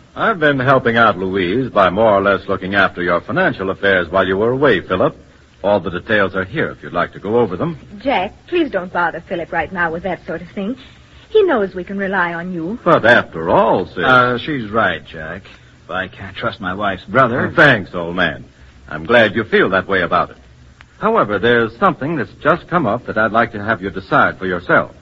I've been helping out Louise by more or less looking after your financial affairs while you were away, Philip. All the details are here if you'd like to go over them. Jack, please don't bother Philip right now with that sort of thing. He knows we can rely on you. But after all, sis... She's right, Jack. If I can't trust my wife's brother... Thanks, old man. I'm glad you feel that way about it. However, there's something that's just come up that I'd like to have you decide for yourself.